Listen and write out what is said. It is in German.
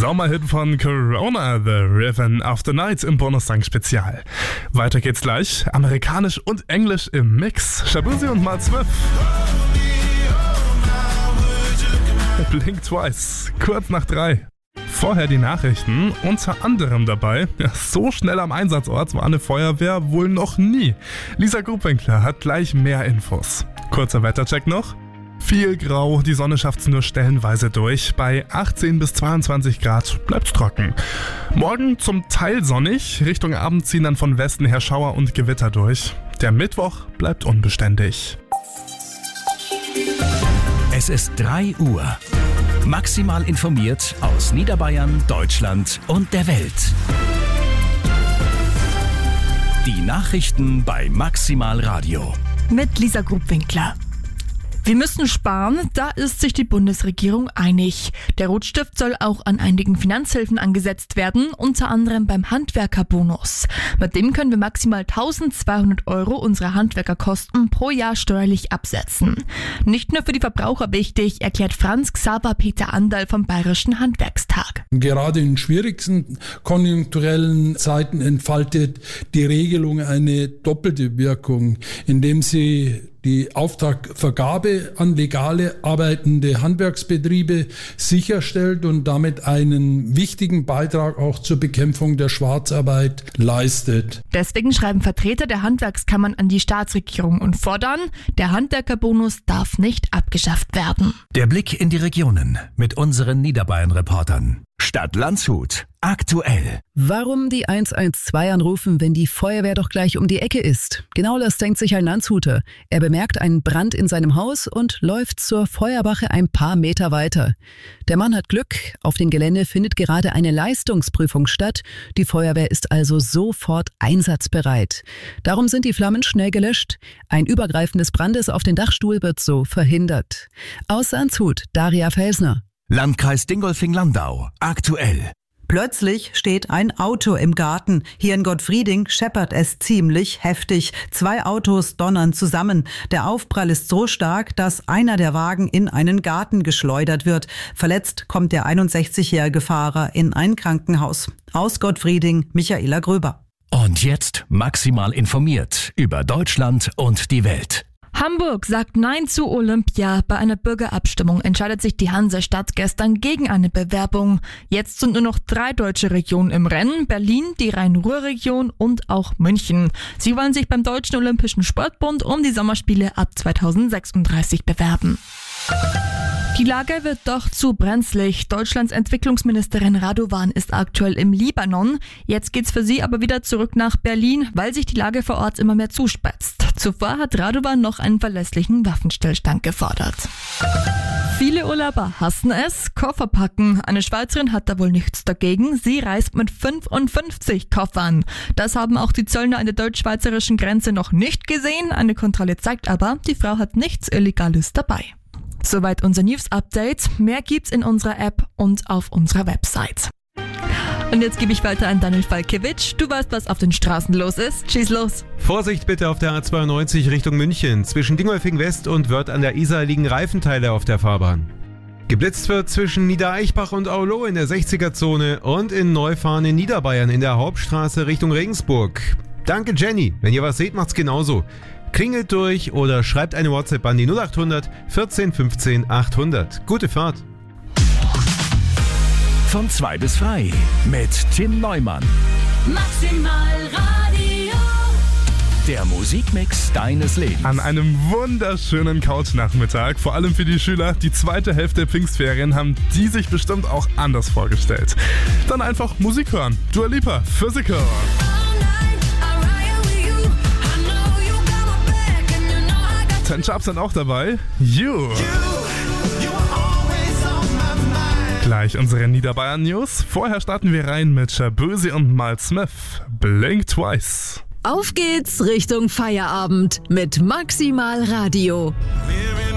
Sommerhit von Corona, The Rhythm of the Night im Bonus-Sang-Spezial. Weiter geht's gleich. Amerikanisch und Englisch im Mix. Shabuzi und Mal Smith. Blink Twice, kurz nach 3. Vorher die Nachrichten, unter anderem dabei, so schnell am Einsatzort war eine Feuerwehr wohl noch nie. Lisa Grubwinkler hat gleich mehr Infos. Kurzer Wettercheck noch. Viel grau, die Sonne schafft's nur stellenweise durch. Bei 18 bis 22 Grad bleibt's trocken. Morgen zum Teil sonnig, Richtung Abend ziehen dann von Westen her Schauer und Gewitter durch. Der Mittwoch bleibt unbeständig. Es ist 3 Uhr. Maximal informiert aus Niederbayern, Deutschland und der Welt. Die Nachrichten bei Maximal Radio. Mit Lisa Grubwinkler. Wir müssen sparen, da ist sich die Bundesregierung einig. Der Rotstift soll auch an einigen Finanzhilfen angesetzt werden, unter anderem beim Handwerkerbonus. Mit dem können wir maximal 1.200 € unserer Handwerkerkosten pro Jahr steuerlich absetzen. Nicht nur für die Verbraucher wichtig, erklärt Franz Xaver Peter Anderl vom Bayerischen Handwerkstag. Gerade in schwierigsten konjunkturellen Zeiten entfaltet die Regelung eine doppelte Wirkung, indem sie die Auftragvergabe an legale arbeitende Handwerksbetriebe sicherstellt und damit einen wichtigen Beitrag auch zur Bekämpfung der Schwarzarbeit leistet. Deswegen schreiben Vertreter der Handwerkskammern an die Staatsregierung und fordern, der Handwerkerbonus darf nicht abgeschafft werden. Der Blick in die Regionen mit unseren Niederbayern-Reportern. Stadt Landshut. Aktuell. Warum die 112 anrufen, wenn die Feuerwehr doch gleich um die Ecke ist? Genau das denkt sich ein Landshuter. Er bemerkt einen Brand in seinem Haus und läuft zur Feuerwache ein paar Meter weiter. Der Mann hat Glück. Auf dem Gelände findet gerade eine Leistungsprüfung statt. Die Feuerwehr ist also sofort einsatzbereit. Darum sind die Flammen schnell gelöscht. Ein Übergreifen des Brandes auf den Dachstuhl wird so verhindert. Aus Landshut, Daria Felsner. Landkreis Dingolfing-Landau. Aktuell. Plötzlich steht ein Auto im Garten. Hier in Gottfrieding scheppert es ziemlich heftig. 2 Autos donnern zusammen. Der Aufprall ist so stark, dass einer der Wagen in einen Garten geschleudert wird. Verletzt kommt der 61-jährige Fahrer in ein Krankenhaus. Aus Gottfrieding, Michaela Gröber. Und jetzt maximal informiert über Deutschland und die Welt. Hamburg sagt Nein zu Olympia. Bei einer Bürgerabstimmung entscheidet sich die Hansestadt gestern gegen eine Bewerbung. Jetzt sind nur noch 3 deutsche Regionen im Rennen: Berlin, die Rhein-Ruhr-Region und auch München. Sie wollen sich beim Deutschen Olympischen Sportbund um die Sommerspiele ab 2036 bewerben. Die Lage wird doch zu brenzlig. Deutschlands Entwicklungsministerin Radovan ist aktuell im Libanon. Jetzt geht's für sie aber wieder zurück nach Berlin, weil sich die Lage vor Ort immer mehr zuspitzt. Zuvor hat Radovan noch einen verlässlichen Waffenstillstand gefordert. Viele Urlauber hassen es, Koffer packen. Eine Schweizerin hat da wohl nichts dagegen. Sie reist mit 55 Koffern. Das haben auch die Zöllner an der deutsch-schweizerischen Grenze noch nicht gesehen. Eine Kontrolle zeigt aber, die Frau hat nichts Illegales dabei. Soweit unser News-Update. Mehr gibt's in unserer App und auf unserer Website. Und jetzt gebe ich weiter an Daniel Falkiewicz. Du weißt, was auf den Straßen los ist. Schieß los. Vorsicht bitte auf der A92 Richtung München. Zwischen Dingolfing West und Wörth an der Isar liegen Reifenteile auf der Fahrbahn. Geblitzt wird zwischen Niedereichbach und Aulo in der 60er-Zone und in Neufahren in Niederbayern in der Hauptstraße Richtung Regensburg. Danke Jenny. Wenn ihr was seht, macht's genauso. Klingelt durch oder schreibt eine WhatsApp an die 0800 14 15 800. Gute Fahrt. Von 2 bis 3 mit Tim Neumann. Maximal Radio. Der Musikmix deines Lebens. An einem wunderschönen Couchnachmittag, vor allem für die Schüler, die zweite Hälfte der Pfingstferien, haben die sich bestimmt auch anders vorgestellt. Dann einfach Musik hören. Dua Lipa, Physical. Ten Sharp sind auch dabei. You. Gleich unsere Niederbayern News. Vorher starten wir rein mit Shabuzi und Mal Smith. Blink Twice. Auf geht's Richtung Feierabend mit Maximal Radio.